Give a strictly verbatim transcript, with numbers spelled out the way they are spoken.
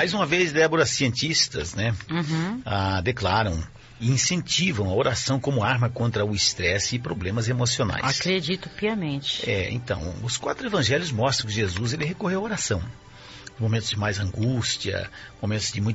Mais uma vez, Débora, cientistas, né, Uhum. ah, declaram e incentivam a oração como arma contra o estresse e problemas emocionais. Acredito piamente. É, então, os quatro evangelhos mostram que Jesus ele recorreu à oração. Momentos de mais angústia, momentos de muita